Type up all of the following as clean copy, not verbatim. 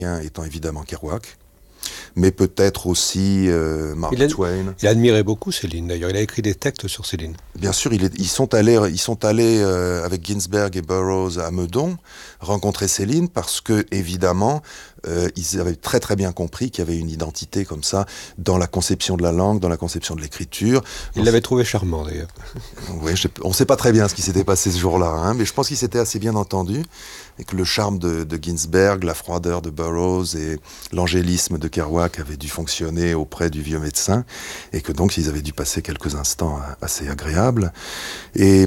étant évidemment Kerouac, mais peut-être aussi Mark Twain. Il admirait beaucoup Céline, d'ailleurs. Il a écrit des textes sur Céline. Bien sûr, ils sont allés avec Ginsberg et Burroughs à Meudon rencontrer Céline parce que, évidemment, ils avaient très très bien compris qu'il y avait une identité comme ça dans la conception de la langue, dans la conception de l'écriture. Il l'avait trouvé charmant, d'ailleurs. Oui, on ne sait pas très bien ce qui s'était passé ce jour-là, hein, mais je pense qu'ils s'étaient assez bien entendus et que le charme de Ginsberg, la froideur de Burroughs et l'angélisme de Kerouac avaient dû fonctionner auprès du vieux médecin et que donc ils avaient dû passer quelques instants assez agréables. Et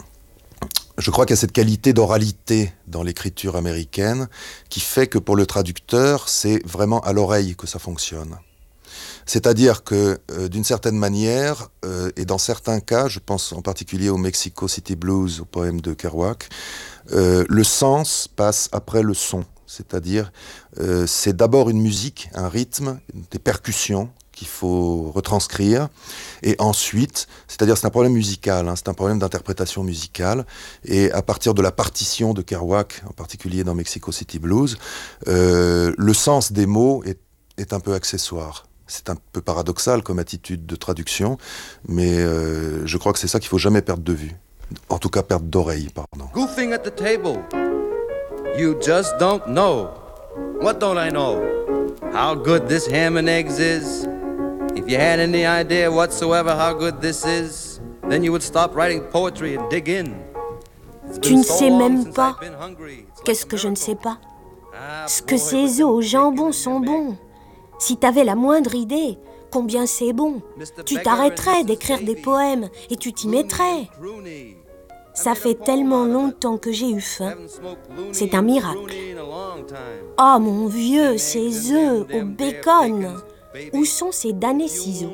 je crois qu'il y a cette qualité d'oralité dans l'écriture américaine qui fait que pour le traducteur, c'est vraiment à l'oreille que ça fonctionne. C'est-à-dire que, d'une certaine manière, et dans certains cas, je pense en particulier au Mexico City Blues, au poème de Kerouac, le sens passe après le son. C'est-à-dire, c'est d'abord une musique, un rythme, des percussions qu'il faut retranscrire, et ensuite, c'est-à-dire c'est un problème musical, hein, c'est un problème d'interprétation musicale, et à partir de la partition de Kerouac, en particulier dans Mexico City Blues, le sens des mots est un peu accessoire. C'est un peu paradoxal comme attitude de traduction, mais je crois que c'est ça qu'il ne faut jamais perdre de vue. En tout cas, perdre d'oreille, pardon. Goofing at the table, you just don't know. What don't I know? How good this ham and eggs is. If you had any idea whatsoever how good this is, then you would stop writing poetry and dig in. Tu ne sais même pas. Qu'est-ce que je ne sais pas? Ce que ces œufs au jambon sont bons. Si t'avais la moindre idée, combien c'est bon, tu t'arrêterais d'écrire des poèmes et tu t'y mettrais. Ça fait tellement longtemps que j'ai eu faim. C'est un miracle. Oh mon vieux, ces œufs au bacon. Où sont ces damnés ciseaux?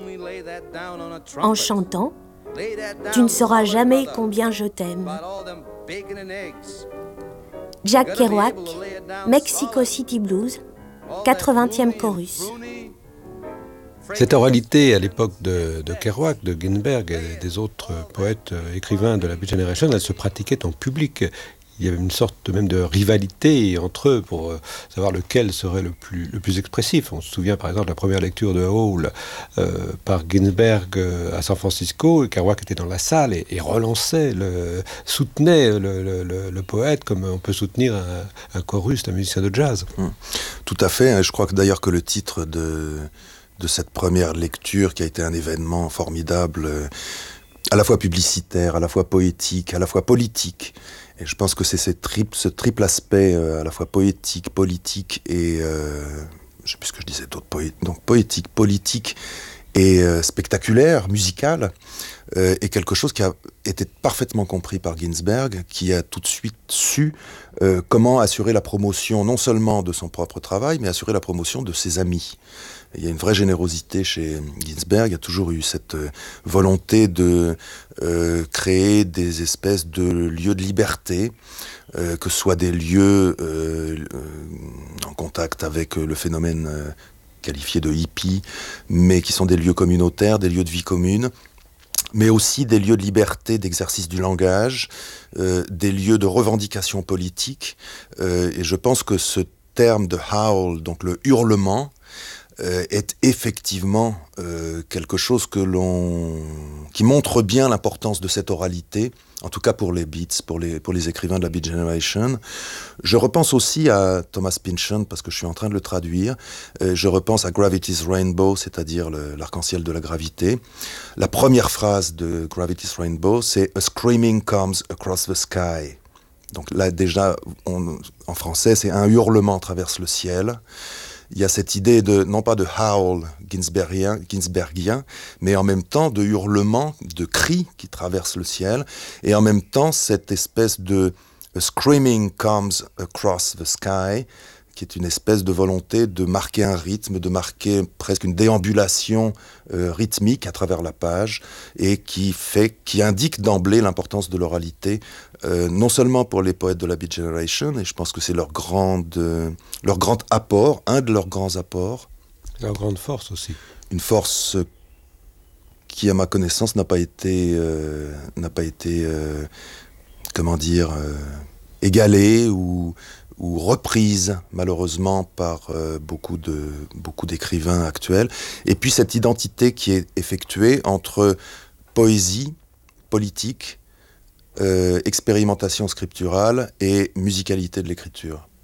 En chantant, tu ne sauras jamais combien je t'aime. Jack Kerouac, Mexico City Blues, 80e chorus. Cette oralité, à l'époque de Kerouac, de Ginsberg et des autres poètes écrivains de la Beat Generation, elle se pratiquait en public. Il y avait une sorte même de rivalité entre eux pour savoir lequel serait le plus expressif. On se souvient par exemple de la première lecture de Hall par Ginsberg à San Francisco. Et Kerouac était dans la salle et relançait, soutenait le poète comme on peut soutenir un chorus d'un musicien de jazz. Tout à fait. Je crois que d'ailleurs que le titre de cette première lecture, qui a été un événement formidable, à la fois publicitaire, à la fois poétique, à la fois politique. Et je pense que c'est ce triple aspect, à la fois poétique, politique et... je ne sais plus ce que je disais d'autre, donc poétique, politique et spectaculaire, musical, est quelque chose qui a été parfaitement compris par Ginsberg, qui a tout de suite su comment assurer la promotion non seulement de son propre travail, mais assurer la promotion de ses amis. Il y a une vraie générosité chez Ginsberg, il y a toujours eu cette volonté de créer des espèces de lieux de liberté, que ce soit des lieux en contact avec le phénomène qualifié de hippie, mais qui sont des lieux communautaires, des lieux de vie commune, mais aussi des lieux de liberté, d'exercice du langage, des lieux de revendication politique. Et je pense que ce terme de howl, donc le hurlement, est effectivement quelque chose qui montre bien l'importance de cette oralité, en tout cas pour les Beats, pour les écrivains de la Beat Generation. Je repense aussi à Thomas Pynchon, parce que je suis en train de le traduire. Je repense à Gravity's Rainbow, c'est-à-dire l'arc-en-ciel de la gravité. La première phrase de Gravity's Rainbow, c'est « A screaming comes across the sky ». Donc là, déjà, en français, c'est « un hurlement traverse le ciel ». Il y a cette idée non pas de howl ginsbergien, mais en même temps de hurlement, de cri qui traverse le ciel, et en même temps cette espèce de screaming comes across the sky, qui est une espèce de volonté de marquer un rythme, de marquer presque une déambulation rythmique à travers la page, et qui indique d'emblée l'importance de l'oralité, non seulement pour les poètes de la Beat Generation, et je pense que c'est leur grand apport, un de leurs grands apports. Leur grande force aussi. Une force qui, à ma connaissance, n'a pas été égalée ou ou reprise malheureusement par beaucoup d'écrivains actuels. Et puis cette identité qui est effectuée entre poésie, politique, expérimentation scripturale et musicalité de l'écriture.